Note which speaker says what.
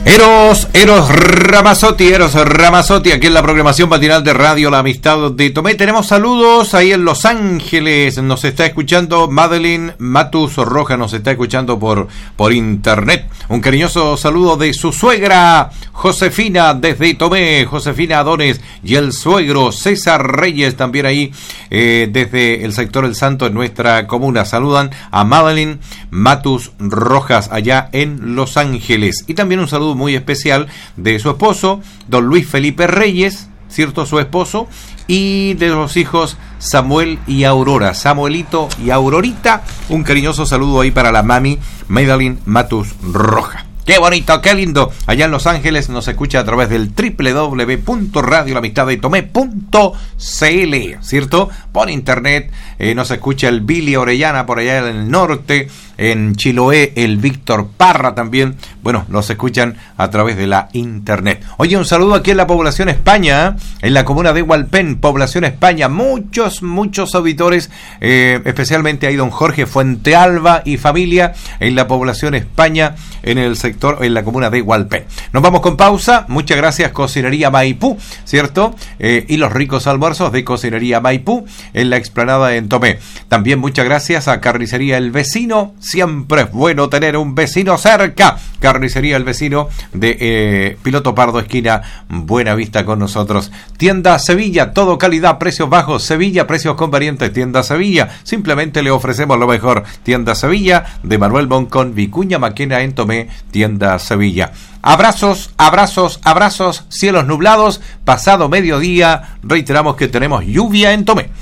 Speaker 1: Eros Ramazzotti, aquí en la programación matinal de Radio La Amistad de Tomé. Tenemos saludos ahí en Los Ángeles, nos está escuchando Madeline Matus Roja, nos está escuchando por internet. Un cariñoso saludo de su suegra Josefina desde Tomé, Josefina Adones, y el suegro César Reyes también ahí desde el sector El Santo en nuestra comuna. Saludan a Madeline Matus Rojas allá en Los Ángeles. Y también un saludo muy especial de su esposo, don Luis Felipe Reyes, ¿cierto? Su esposo, y de los hijos Samuel y Aurora, Samuelito y Aurorita. Un cariñoso saludo ahí para la mami Madeline Matus Roja. Qué bonito, qué lindo. Allá en Los Ángeles nos escucha a través del www.radiolaamistaddetomé.cl, ¿cierto? Por internet nos escucha el Billy Orellana por allá en el norte, en Chiloé el Víctor Parra también. Bueno, nos escuchan a través de la internet. Oye, un saludo aquí en la población España, en la comuna de Hualpén, población España. Muchos auditores, especialmente ahí don Jorge Fuentealba y familia en la población España, en el sector, en la comuna de Hualpén. Nos vamos con pausa. Muchas gracias Cocinería Maipú, ¿cierto? Y los ricos almuerzos de Cocinería Maipú en la explanada en Tomé. También muchas gracias a Carnicería El Vecino. Siempre es bueno tener un vecino cerca. Carnicería El Vecino de Piloto Pardo, esquina Buena Vista con nosotros. Tienda Sevilla, todo calidad, precios bajos. Sevilla, precios convenientes. Tienda Sevilla, simplemente le ofrecemos lo mejor. Tienda Sevilla de Manuel Boncón, Vicuña Maquena en Tomé. Tienda Sevilla. Abrazos, cielos nublados, pasado mediodía, reiteramos que tenemos lluvia en Tomé.